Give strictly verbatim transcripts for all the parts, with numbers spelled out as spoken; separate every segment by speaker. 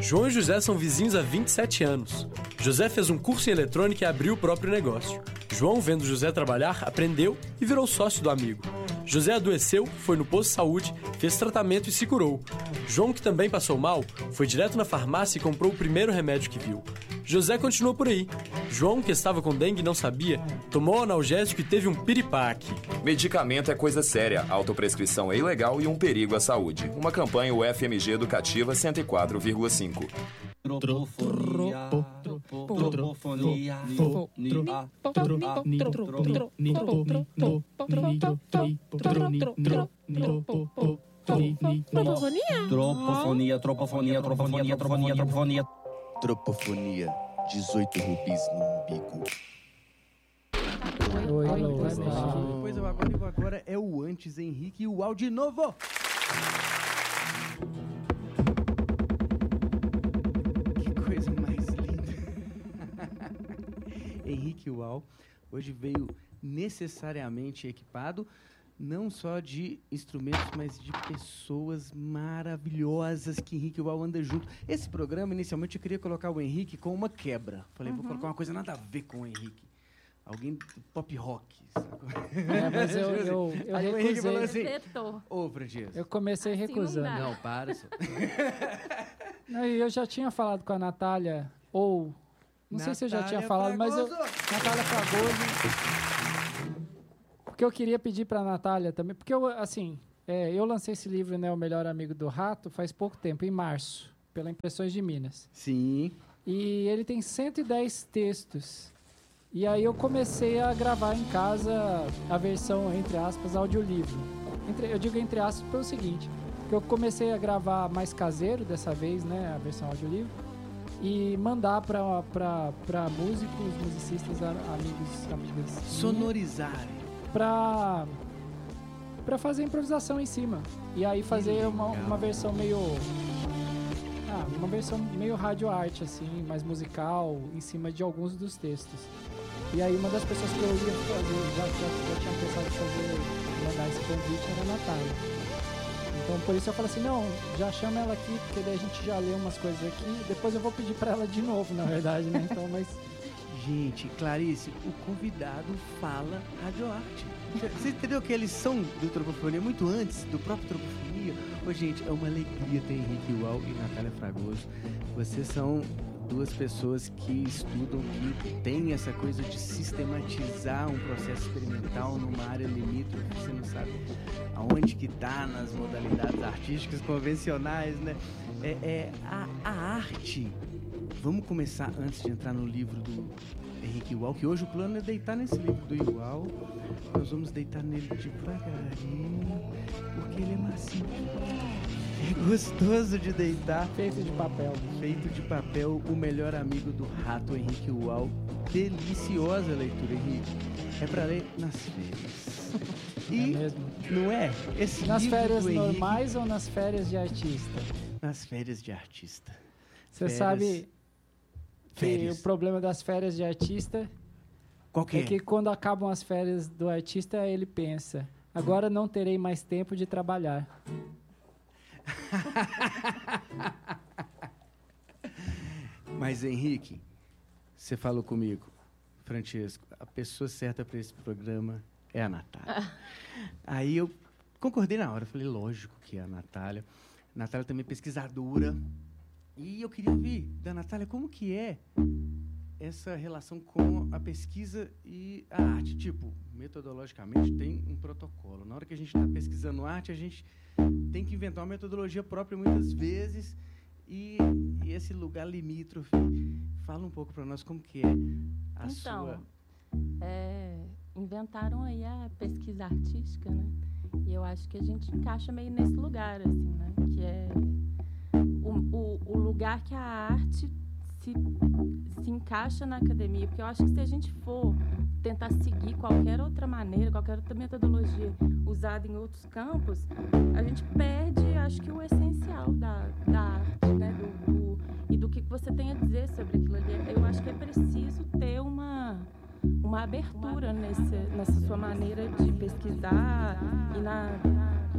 Speaker 1: João e José são vizinhos há vinte e sete anos. José fez um curso em eletrônica e abriu o próprio negócio. João, vendo José trabalhar, aprendeu e virou sócio do amigo. José adoeceu, foi no posto de saúde, fez tratamento e se curou. João, que também passou mal, foi direto na farmácia e comprou o primeiro remédio que viu. José continuou por aí. João, que estava com dengue e não sabia, tomou o analgésico e teve um piripaque.
Speaker 2: Medicamento é coisa séria, autoprescrição é ilegal e um perigo à saúde. Uma campanha U F M G Educativa cento e quatro vírgula cinco.
Speaker 3: Tropofonia, tropofonia, tropofonia, tropofonia, tropofonia, tropofonia, tropofonia.
Speaker 4: Tropofonia, dezoito rubis no umbigo.
Speaker 5: Oi, oi, oi. Depois eu agora, eu agora é o Antes Henrique e o Uau de novo. Que coisa mais linda. Henrique Uau hoje veio necessariamente equipado não só de instrumentos, mas de pessoas maravilhosas que Henrique Uau anda junto. Esse programa, inicialmente, eu queria colocar o Henrique com uma quebra. Falei, uhum. vou colocar uma coisa nada a ver com o Henrique. Alguém do pop rock. Sabe?
Speaker 6: É, mas eu, eu, eu
Speaker 5: Aí
Speaker 6: recusei.
Speaker 5: o Henrique falou assim, ô, Francesco.
Speaker 6: Eu comecei assim recusando.
Speaker 5: Não, não, para só.
Speaker 6: Não, eu já tinha falado com a Natália, ou... Não Natália sei se eu já tinha falado, Fragoso. mas eu... Natália Fragoso. Porque eu queria pedir para a Natália também, porque eu, assim, é, eu lancei esse livro, né, O Melhor Amigo do Rato, faz pouco tempo, em março, pela Impressões de Minas.
Speaker 5: Sim.
Speaker 6: E ele tem cento e dez textos. E aí eu comecei a gravar em casa a versão, entre aspas, audiolivro. Entre, eu digo entre aspas pelo seguinte, que eu comecei a gravar mais caseiro dessa vez, né, a versão audiolivro, e mandar para para músicos, musicistas, amigos, amigas.
Speaker 5: Sonorizarem.
Speaker 6: Pra, pra fazer improvisação em cima. E aí fazer uma, uma versão meio... Ah, uma versão meio rádio arte, assim, mais musical, em cima de alguns dos textos. E aí uma das pessoas que eu ia fazer, já, já, já tinha pensado em fazer, mandar esse convite, era a Natália. Então por isso eu falei assim, não, já chama ela aqui, porque daí a gente já lê umas coisas aqui, depois eu vou pedir pra ela de novo, na verdade, né? Então, mas...
Speaker 5: Gente, Clarice, o convidado fala radioarte. Você entendeu que eles são do Tropofonia muito antes do próprio Tropofonia? Ô, gente, é uma alegria ter Henrique Uau e Natália Fragoso. Vocês são duas pessoas que estudam, que têm essa coisa de sistematizar um processo experimental numa área limítrofe. Você não sabe aonde que tá nas modalidades artísticas convencionais, né? É, é a, a arte... Vamos começar, antes de entrar no livro do Henrique Uau, que hoje o plano é deitar nesse livro do Uau. Nós vamos deitar nele devagarinho, porque ele é macio. É gostoso de deitar.
Speaker 6: Feito de papel.
Speaker 5: Feito de papel, o melhor amigo do rato, Henrique Uau. Deliciosa leitura, Henrique. É pra ler nas férias. E,
Speaker 6: é mesmo?
Speaker 5: Não é? Esse
Speaker 6: nas
Speaker 5: livro
Speaker 6: férias
Speaker 5: do Henrique...
Speaker 6: normais ou nas férias de artista?
Speaker 5: Nas férias de artista.
Speaker 6: Você sabe... que o problema das férias de artista
Speaker 5: Qual que é?
Speaker 6: é que quando acabam as férias do artista, ele pensa, agora não terei mais tempo de trabalhar.
Speaker 5: Mas, Henrique, você falou comigo, Francesco, a pessoa certa para esse programa é a Natália. Aí eu concordei na hora, falei, lógico que é a Natália. A Natália também é pesquisadora. E eu queria ouvir da Natália como que é essa relação com a pesquisa e a arte. Tipo, metodologicamente tem um protocolo. Na hora que a gente está pesquisando arte, a gente tem que inventar uma metodologia própria muitas vezes. E, e esse lugar limítrofe, fala um pouco para nós como que é a
Speaker 7: então,
Speaker 5: sua...
Speaker 7: É, inventaram aí a pesquisa artística, né? E eu acho que a gente encaixa meio nesse lugar, assim, né? Que é... O, o, o lugar que a arte se, se encaixa na academia, porque eu acho que se a gente for tentar seguir qualquer outra maneira, qualquer outra metodologia usada em outros campos, a gente perde, acho que, o essencial da, da arte, né? Do, do, e do que você tem a dizer sobre aquilo ali. Eu acho que é preciso ter uma, uma abertura nesse, nessa sua maneira de pesquisar e na...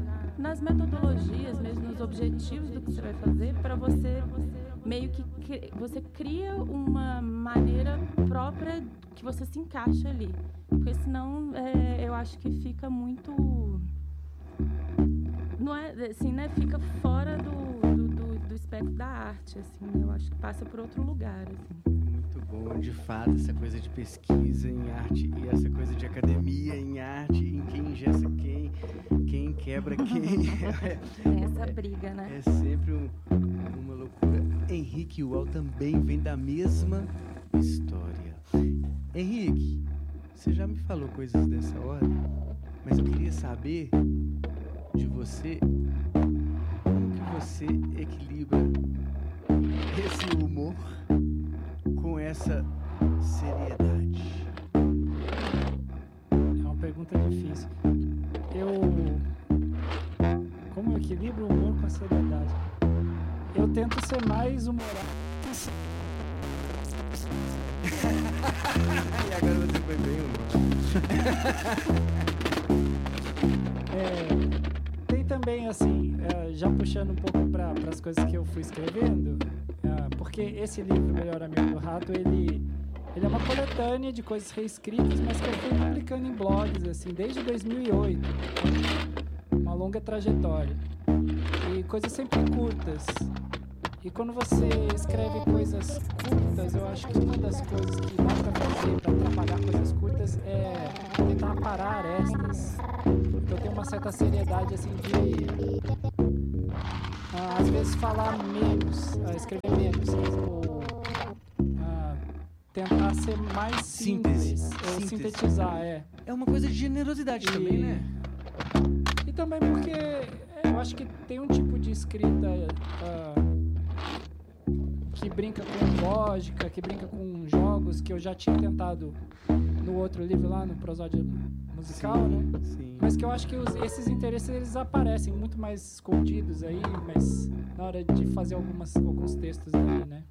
Speaker 7: nas metodologias, mesmo nos objetivos do que você vai fazer, para você meio que cri- você cria uma maneira própria que você se encaixa ali. Porque senão é, eu acho que fica muito... Não é, assim, né? Fica fora do, do, do, do espectro da arte, assim. Eu acho que passa por outro lugar, assim.
Speaker 5: Muito bom, de fato, essa coisa de pesquisa em arte e essa coisa de academia em arte, em quem engessa quem, quem quebra quem.
Speaker 7: Tem essa briga, né?
Speaker 5: É sempre um, uma loucura. Henrique Ual também vem da mesma história. Henrique, você já me falou coisas dessa hora, mas eu queria saber de você como que você equilibra esse humor com essa seriedade.
Speaker 6: É uma pergunta difícil. Eu... Como eu equilibro o humor com a seriedade? Eu tento ser mais humorado.
Speaker 5: E agora você foi bem humorado.
Speaker 6: É, tem também, assim, é, já puxando um pouco para as coisas que eu fui escrevendo, é, porque esse livro, Melhor Amigo do Rato, ele, ele é uma coletânea de coisas reescritas, mas que eu fui publicando em blogs, assim, desde dois mil e oito. Uma longa trajetória. E coisas sempre curtas. E quando você escreve coisas curtas, eu acho que uma das coisas que dá pra fazer pra trabalhar coisas curtas é tentar parar arestas. Então tem uma certa seriedade, assim, de ah, às vezes falar menos, ah, escrever menos, ou ah, tentar ser mais simples,
Speaker 5: Síntese.
Speaker 6: ou
Speaker 5: Síntese.
Speaker 6: sintetizar, é.
Speaker 5: É uma coisa de generosidade
Speaker 6: E-
Speaker 5: também, né?
Speaker 6: E também porque eu acho que tem um tipo de escrita ah, que brinca com lógica, que brinca com jogos, que eu já tinha tentado no outro livro lá, no prosódia musical, né?
Speaker 5: Sim.
Speaker 6: Mas que eu acho que os- esses interesses, eles aparecem muito mais escondidos aí, mas na hora de fazer algumas, alguns textos aí, né?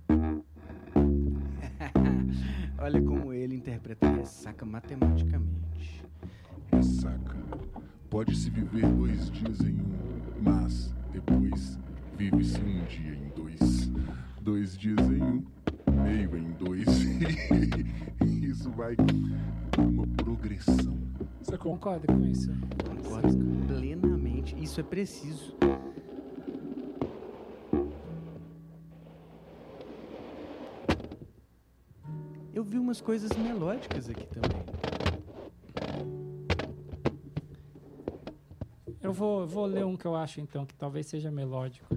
Speaker 5: Olha como ele interpreta a ressaca matematicamente.
Speaker 8: Ressaca. Pode-se viver dois dias em um, mas depois vive-se um dia em dois. Dois dias em um, meio em dois. Isso vai uma progressão. Você
Speaker 6: Concorda com isso?
Speaker 5: Concordo plenamente. Isso é preciso. Eu vi umas coisas melódicas aqui também.
Speaker 6: Eu vou, vou ler um que eu acho, então, que talvez seja melódico.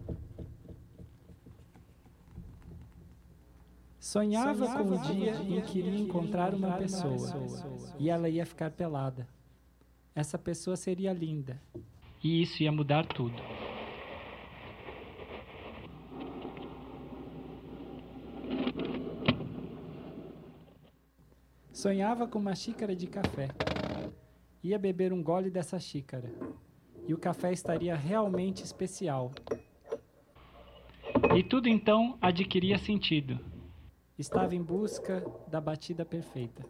Speaker 6: Sonhava, com o dia em que iria encontrar uma pessoa e ela ia ficar pelada. Essa pessoa seria linda. E isso ia mudar tudo. Sonhava com uma xícara de café. Ia beber um gole dessa xícara. E o café estaria realmente especial. E tudo então adquiria sentido. Estava em busca da batida perfeita.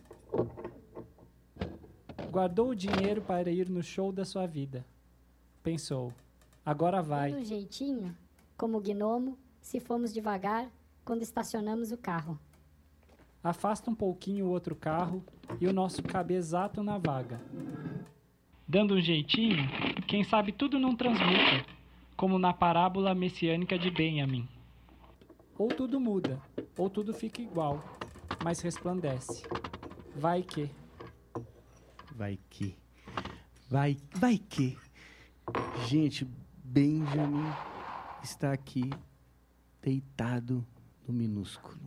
Speaker 6: Guardou o dinheiro para ir no show da sua vida. Pensou, agora vai.
Speaker 9: Do jeitinho, como o gnomo, se formos devagar quando estacionamos o carro.
Speaker 6: Afasta um pouquinho o outro carro e o nosso cabe exato na vaga. Dando um jeitinho, quem sabe tudo não transmuta, como na parábola messiânica de Benjamin. Ou tudo muda, ou tudo fica igual, mas resplandece. Vai que.
Speaker 5: Vai que. Vai, vai que. Gente, Benjamin está aqui deitado no minúsculo.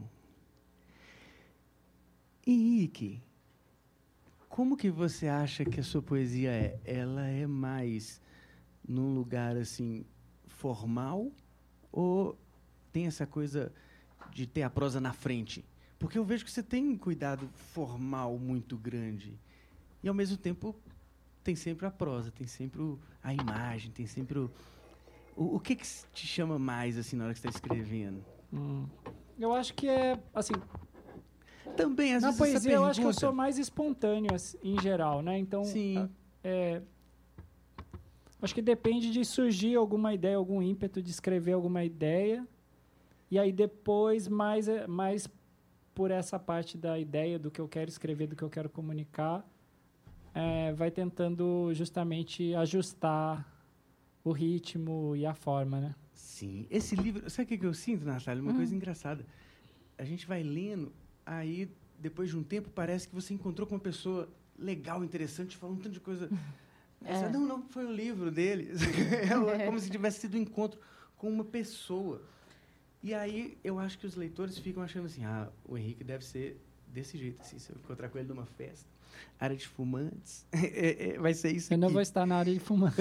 Speaker 5: Henrique, como que você acha que a sua poesia é? Ela é mais num lugar assim formal ou tem essa coisa de ter a prosa na frente? Porque eu vejo que você tem um cuidado formal muito grande e ao mesmo tempo tem sempre a prosa, tem sempre o, a imagem, tem sempre o, o... O que que te chama mais assim na hora que você está escrevendo?
Speaker 6: Hum. Eu acho que é, assim...
Speaker 5: Também, às
Speaker 6: Na
Speaker 5: vezes,
Speaker 6: poesia,
Speaker 5: essa
Speaker 6: eu acho que eu
Speaker 5: pergunta-
Speaker 6: sou mais espontâneo, assim, em geral, né? Então,
Speaker 5: Sim.
Speaker 6: a- é, Acho que depende de surgir alguma ideia, algum ímpeto de escrever alguma ideia. E aí depois, mais, mais por essa parte da ideia, do que eu quero escrever, do que eu quero comunicar, é, vai tentando justamente ajustar o ritmo e a forma, né?
Speaker 5: Sim. Esse livro... Sabe o que que eu sinto, Natália? Uma hum. coisa engraçada. A gente vai lendo, aí, depois de um tempo, parece que você encontrou com uma pessoa legal, interessante, falando um tanto de coisa... É. Você, não, não, foi o livro dele. É como se tivesse sido um encontro com uma pessoa. E aí, eu acho que os leitores ficam achando assim, ah, o Henrique deve ser desse jeito, assim, se eu encontrar com ele numa festa, área de fumantes, é, é, vai ser isso
Speaker 6: Eu
Speaker 5: aqui.
Speaker 6: não vou estar na área de fumantes.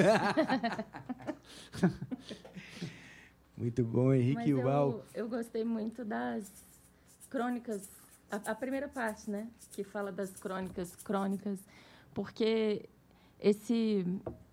Speaker 5: Muito bom, Henrique.
Speaker 7: Mas eu,
Speaker 5: Uau.
Speaker 7: eu gostei muito das crônicas, a, a primeira parte, né, que fala das crônicas, crônicas, porque esse,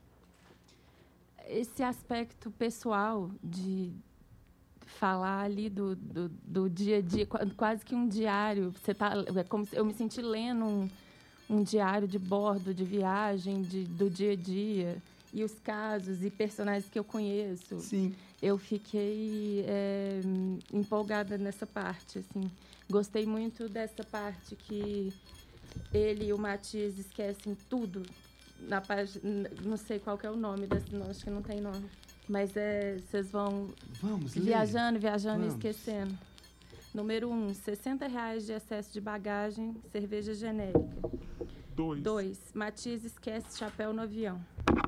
Speaker 7: esse aspecto pessoal de falar ali do, do, do dia a dia, quase que um diário. Você tá, é como se eu me senti lendo um, um diário de bordo, de viagem, de, do dia a dia, e os casos e personagens que eu conheço.
Speaker 5: Sim.
Speaker 7: Eu fiquei é, empolgada nessa parte, assim. Gostei muito dessa parte que ele e o Matias esquecem tudo na página. Não sei qual que é o nome desse, não, acho que não tem nome. Mas é, vocês vão
Speaker 5: Vamos,
Speaker 7: viajando, viajando
Speaker 5: Vamos.
Speaker 7: e esquecendo. Número um, sessenta reais de excesso de bagagem, cerveja genérica.
Speaker 8: Dois.
Speaker 7: Dois, Matias esquece chapéu no avião.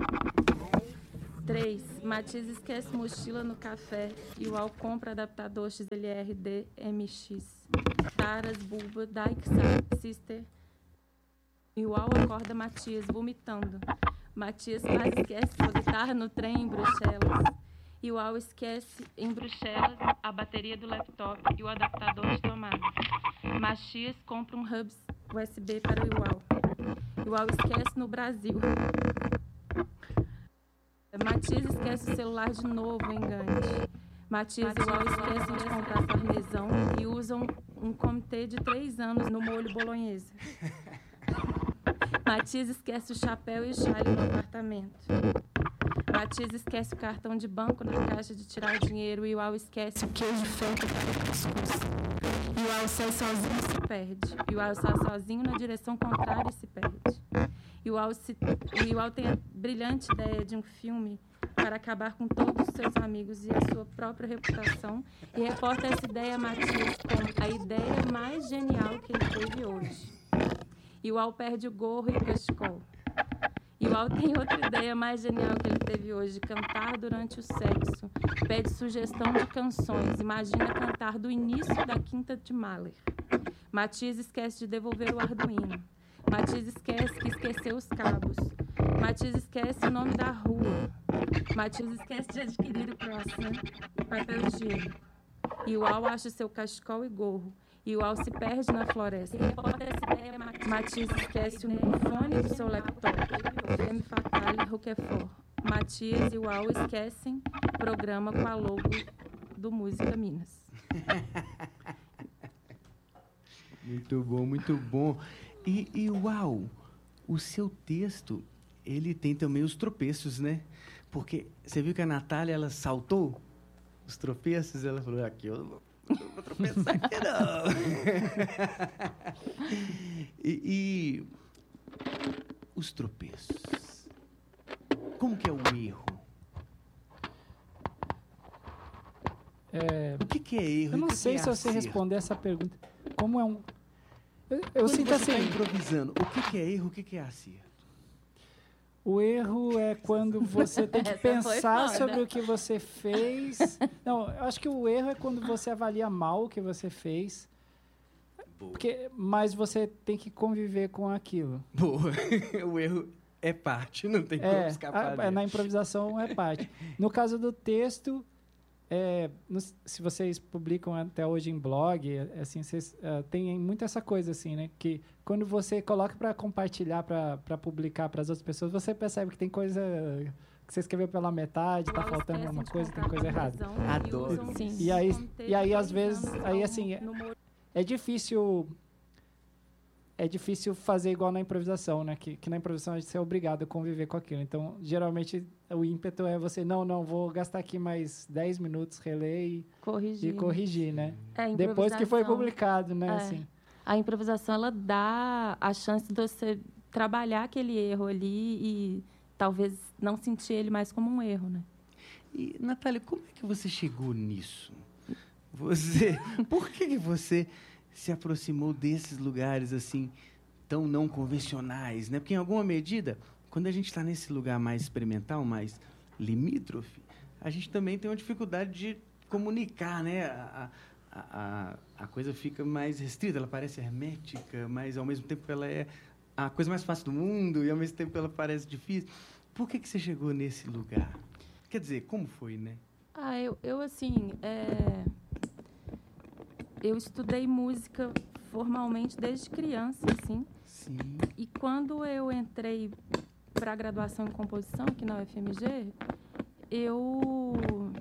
Speaker 7: Três, Matias esquece mochila no café e o Al compra adaptador X L R D M X. Taras, Bulba, Dyke Sister. E o Al acorda Matias vomitando. Matias quase esquece sua guitarra no trem em Bruxelas. E o Al esquece em Bruxelas a bateria do laptop e o adaptador de tomada. Matias compra um hub U S B para o Al. E o Al esquece no Brasil. Matias esquece o celular de novo em Gandhi. Matias e o Al esquecem de comprar parmesão e usam um comitê de três anos no molho bolonhesa. Matias esquece o chapéu e o chale no apartamento. Matias esquece o cartão de banco na caixa de tirar dinheiro e o Al esquece o queijo feito para o cuscuz. E o Al sai sozinho e se perde. E o Al sai sozinho na direção contrária e se perde. E o Al, se, e o Al tem a brilhante ideia de um filme para acabar com todos os seus amigos e a sua própria reputação e reporta essa ideia a Matias como a ideia mais genial que ele teve hoje. E o Al perde o gorro e o cachecol. E o Al tem outra ideia mais genial que ele teve hoje, cantar durante o sexo. Pede sugestão de canções. Imagina cantar do início da Quinta de Mahler. Matias esquece de devolver o Arduino. Matias esquece que esqueceu os cabos. Matias esquece o nome da rua. Matias esquece de adquirir o croissant e papel higiênico. E o Al acha seu cachecol e gorro. E o Al se perde na floresta. Matias esquece o fone do seu laptop. Femme Fatale, Roquefort. Matias e o Al esquecem o programa com a logo do Música Minas.
Speaker 5: Muito bom, muito bom. E, e uau, o seu texto, ele tem também os tropeços, né? Porque você viu que a Natália, ela saltou os tropeços, ela falou, aqui eu não vou tropeçar aqui não. e, e os tropeços, como que é o erro?
Speaker 6: É,
Speaker 5: o que, que é erro?
Speaker 6: Eu não
Speaker 5: que
Speaker 6: sei
Speaker 5: que é
Speaker 6: se você
Speaker 5: acerto?
Speaker 6: responder essa pergunta. Como é um... Eu, eu
Speaker 5: Quando
Speaker 6: sinto
Speaker 5: você
Speaker 6: assim...
Speaker 5: está improvisando, o que, que é erro, o que, que é acerto?
Speaker 6: O erro é quando você tem que
Speaker 7: Essa
Speaker 6: pensar
Speaker 7: foi foda.
Speaker 6: sobre o que você fez. Não, eu acho que o erro é quando você avalia mal o que você fez. Porque, mas você tem que conviver com aquilo.
Speaker 5: Boa. O erro é parte, não tem como
Speaker 6: É,
Speaker 5: escapar
Speaker 6: a-
Speaker 5: dele.
Speaker 6: na improvisação é parte. No caso do texto, é, no- se vocês publicam até hoje em blog, é, assim, vocês é, tem muito essa coisa assim, né? Que quando você coloca para compartilhar, para publicar para as outras pessoas, você percebe que tem coisa que você escreveu pela metade, está faltando alguma coisa, tem coisa errada.
Speaker 5: Adoro.
Speaker 7: Sim.
Speaker 6: E aí, e aí às vezes, aí assim, é, é difícil. é difícil fazer igual na improvisação, né? Que, que na improvisação a gente é obrigado a conviver com aquilo. Então, geralmente, o ímpeto é você, não, não, vou gastar aqui mais dez minutos, reler e corrigir, e corrigir né?
Speaker 7: É,
Speaker 6: depois que foi publicado, né?
Speaker 7: É.
Speaker 6: Assim.
Speaker 7: A improvisação, ela dá a chance de você trabalhar aquele erro ali e talvez não sentir ele mais como um erro, né?
Speaker 5: E, Natália, como é que você chegou nisso? Você, por que que você se aproximou desses lugares assim tão não convencionais, né? Porque em alguma medida, quando a gente está nesse lugar mais experimental, mais limítrofe, a gente também tem uma dificuldade de comunicar, né? A, a, a, a coisa fica mais restrita, ela parece hermética, mas ao mesmo tempo ela é a coisa mais fácil do mundo e ao mesmo tempo ela parece difícil. Por que que você chegou nesse lugar? Quer dizer, como foi, né?
Speaker 7: Ah, eu, eu assim, é... eu estudei música formalmente desde criança, assim.
Speaker 5: Sim.
Speaker 7: E quando eu entrei para a graduação em composição aqui na U F M G, eu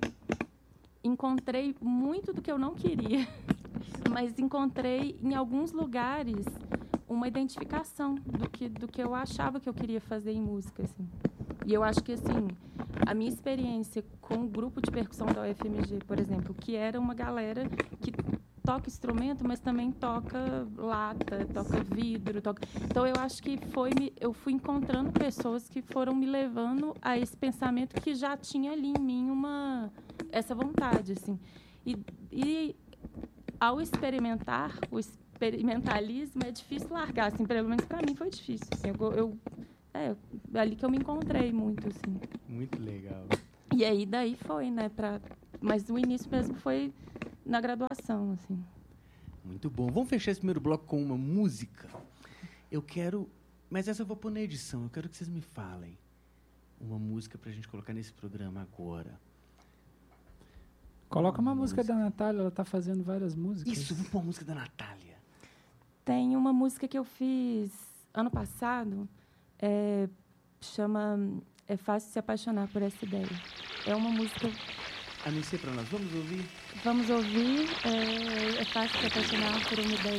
Speaker 7: encontrei muito do que eu não queria, mas encontrei em alguns lugares uma identificação do que, do que eu achava que eu queria fazer em música, assim. E eu acho que, assim, a minha experiência com o grupo de percussão da U F M G, por exemplo, que era uma galera que toca instrumento, mas também toca lata, toca vidro, toca... Então, eu acho que foi eu fui encontrando pessoas que foram me levando a esse pensamento que já tinha ali em mim uma... essa vontade, assim. E, e ao experimentar, o experimentalismo é difícil largar, assim, pelo menos para mim foi difícil, assim, eu... eu É, ali que eu me encontrei muito, assim.
Speaker 5: Muito legal.
Speaker 7: E aí, daí foi, né, pra... Mas o início mesmo foi na graduação, assim.
Speaker 5: Muito bom. Vamos fechar esse primeiro bloco com uma música. Eu quero... Mas essa eu vou pôr na edição. Eu quero que vocês me falem uma música pra gente colocar nesse programa agora.
Speaker 6: Coloca uma, uma música, música da Natália, ela tá fazendo várias músicas.
Speaker 5: Isso, vamos pôr uma música da Natália.
Speaker 7: Tem uma música que eu fiz ano passado... É, chama É Fácil Se Apaixonar por Essa Ideia. É uma música...
Speaker 5: Anuncia para nós. Vamos ouvir?
Speaker 7: Vamos ouvir. É, é fácil se apaixonar por uma ideia.